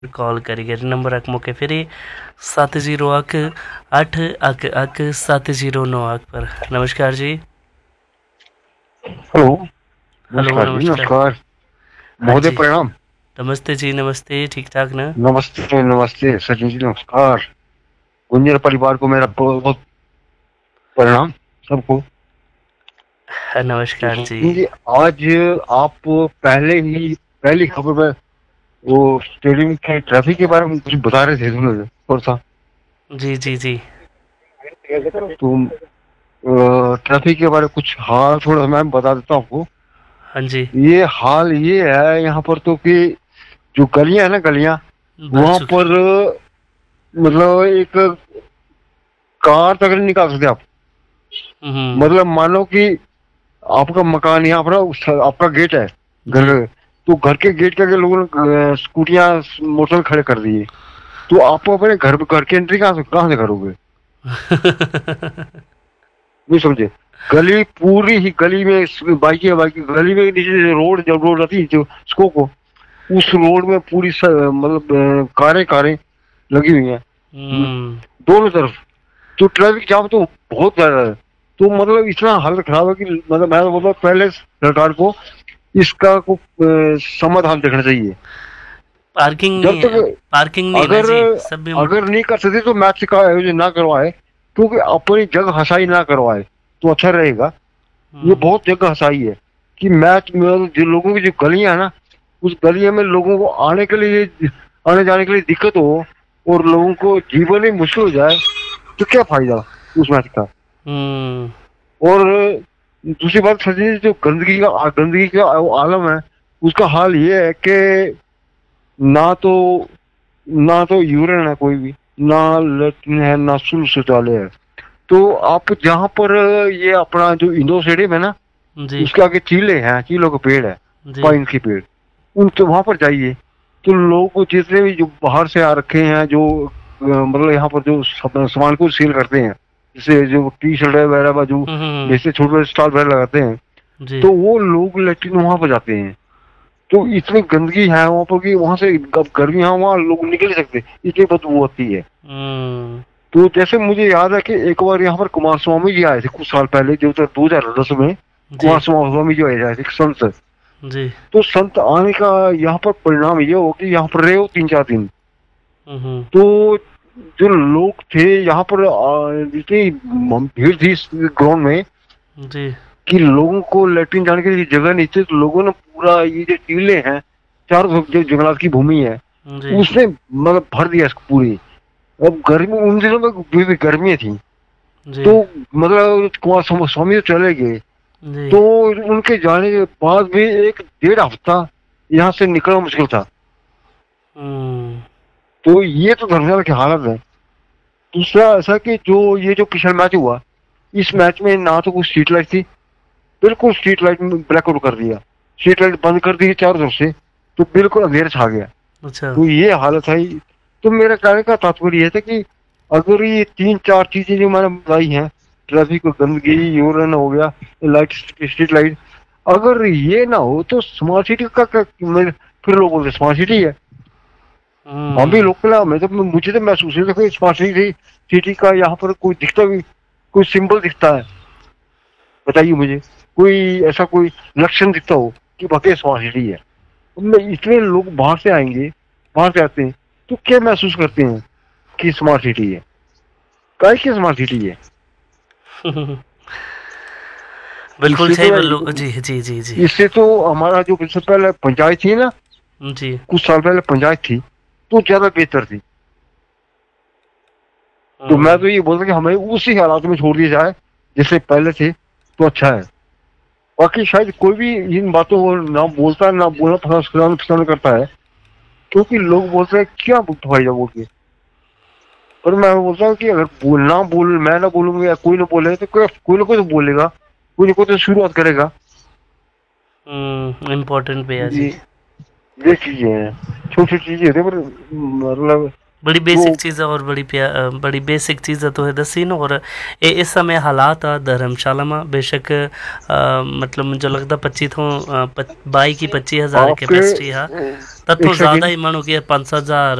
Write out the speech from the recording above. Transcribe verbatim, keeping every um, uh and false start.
Call करिए number अक मौके फिर सत्त जीरो अक अठ अक अक सत्त जीरो नौ अक पर। नमस्कार जी। हेलो। हेलो नमस्कार जी, नमस्कार। नमस्कार। हाँ महोदय जी प्रणाम। नमस्ते जी नमस्ते, ठीक ठाक ना? नमस्ते नमस्ते सचिन जी, नमस्कार। गुंजर परिवार को मेरा बहुत बहुत प्रणाम सबको। हाँ, तो नमस्कार जी। सचिन जी, आज आप पहले ही पहली खबर में वो स्टेडियम के ट्रैफिक के बारे में कुछ बता रहे थे सुनो थोड़ा सा। जी जी जी। तो ट्रैफिक के बारे में कुछ हाल थोड़ा मैं बता देता हूँ आपको। हाँ जी। ये हाल ये है यहाँ पर तो कि जो गलियां है ना, गलियां भर वहां चुके। पर मतलब एक कार तक नहीं निकाल सकते आप। हम्म। मतलब मानो कि आपका मकान यहाँ पर उस- आपका गेट है घर जी। का, तो घर के गेट के आगे लोगों ने स्कूटियां मोटर खड़े कर दिए, तो आप अपने घर घर की एंट्री कहाँ से कहाँ से करोगे? नहीं समझे? गली पूरी ही गली में बाइक बाइक गली में नीचे रोड जब रोड आती है जो उसको को उस रोड में पूरी स- मतलब अ, कारें कारें लगी हुई हैं। हम्म, हम्म। दोनों तरफ। तो ट्रैफिक जाम तो बहुत ज्यादा है। तो मतलब इतना हालत खराब है कि मतलब मैं तो बोलता हूँ पहले सरकार को इसका को अ, समाधान देखना चाहिए। पार्किंग जब नहीं है, तक पार्किंग नहीं है ना अगर जी सब भी। अगर नहीं कर सकते तो मैच का आयोजन ना करवाए, क्योंकि अपनी जगह हसाई ना करवाए तो अच्छा रहेगा। ये हम्म। बहुत जगह हसाई है कि मैच में जो लोगों की जो गलियां है ना, उस गलियों में लोगों को आने के लिए आने जाने के लिए दिक्कत हो और लोगों को जीवन ही मुश्किल हो जाए, तो क्या फायदा उस मैच का? हम्म। और दूसरी बात सचिन जी, जो गंदगी का गंदगी का आलम है, उसका हाल ये है कि ना तो ना तो यूरिन है कोई भी, ना लेट्रिन है, ना शुल्क शौचालय है। तो आप जहाँ पर ये अपना जो इंडोर स्टेडियम है ना, जी उसके आगे चीले हैं, चीलों के पेड़ है, जी। पाइन के पेड़, उन तो वहां पर जाइए। तो लोग जितने भी जो बाहर से आ रखे हैं, जो अ, मतलब यहाँ पर जो सब- सामान को सेल करते हैं, जैसे जो टी शर्ट वगैरह जो हम्म हम्म। जैसे छोटे छोटे स्टॉल वगैरह लगाते हैं, जी। तो वो लोग लेट्रिन वहां पर जाते हैं। तो इतनी गंदगी है वहां पर कि वहां से अब गर्मी है, वहां लोग निकल नहीं सकते, इतनी बदबू आती है। हम्म। तो जैसे मुझे याद है कि एक बार यहाँ पर कुमार स्वामी जी आए थे कुछ साल पहले, जो तो दो हजार दस में कुमार जी स्वामी जी आए थे, एक संत। जी। तो संत आने का यहाँ पर परिणाम ये हो कि यहाँ पर रहे हो तीन चार दिन। हम्म। तो जो लोग थे यहाँ पर आ, इतनी म- भीड़ थी इस ग्राउंड में जी कि लोगों को लेटरिन जाने के लिए जगह नहीं थी, तो लोगों ने पूरा ये जो टीले हैं, चारों तरफ जो जंगलात की भूमि है, जी उसने मतलब भर दिया इसको पूरी। अब गर्मी उन दिनों में भी, भी गर्मी थी। जी तो मतलब कुमार स्वामी स्वामी तो चले गए। जी। तो उनके जाने के बाद भी एक डेढ़ हफ्ता यहाँ से निकलना मुश्किल था। हम्म। तो ये तो धर्मशाला की हालत है। दूसरा ऐसा कि जो ये जो पिछला मैच हुआ, इस मैच में ना तो कोई स्ट्रीट लाइट थी, बिल्कुल स्ट्रीट लाइट में ब्लैकआउट कर दिया, स्ट्रीट लाइट बंद कर दी चारों तरफ से, तो बिल्कुल अंधेरा छा गया। अच्छा। तो ये हालत है। तो मेरा कहने का तात्पर्य ये था कि अगर ये तीन चार चीजें जो मैंने बताई हैं, ट्रैफिक, गंदगी, यूरन हो गया, लाइट, स्ट्रीट लाइट, अगर ये ना हो तो स्मार्ट सिटी का क्या? मैं- फिर लोग बोलते स्मार्ट सिटी है। हम भी हम्म। लोकल है, मैं तो मुझे तो महसूस नहीं होता कि स्मार्ट सिटी सिटी का यहाँ पर कोई दिखता भी, कोई सिंबल दिखता है? बताइए मुझे, कोई ऐसा कोई लक्षण दिखता हो कि वाकई स्मार्ट सिटी है? उनमें इतने लोग बाहर से आएंगे, बाहर से आते हैं, तो क्या महसूस करते हैं कि स्मार्ट सिटी है? काय की स्मार्ट सिटी है? बिल्कुल इससे सही तो बोलो जी जी जी जी। इससे तो हमारा जो सबसे पहले पंचायत थी ना, जी। कुछ साल पहले पंचायत थी, तो ज्यादा बेहतर थी। तो मैं हम्म। तो ये बोलता कि हमें उसी हालात में छोड़ दिया जाए जैसे पहले थे, तो अच्छा है। बाकी शायद कोई भी इन बातों को ना बोलता है, ना बोलना पसंद पसंद करता है, क्योंकि लोग बोलते हैं क्या फायदा बोल के। पर मैं बोलता हूँ कि अगर बोलना बोल मैं ना बोलूंगा या कोई ना बोले तो कोई कोई ना कोई तो बोलेगा, कोई ना कोई तो शुरुआत करेगा। इम्पोर्टेंट भी है ये जी। ये चीजें हैं, छोटी छोटी चीजें होती है, पर मतलब बड़ी बेसिक चीज़ है और बड़ी प्या बड़ी बेसिक चीज़ है तो है दसी न। और ये इस समय हालात आ धर्मशाला में बेशक आ, मतलब मुझे लगता पच्ची तो बाई की पच्ची हज़ार कैपेसिटी है, तब तो ज़्यादा ही मानो कि पाँच हजार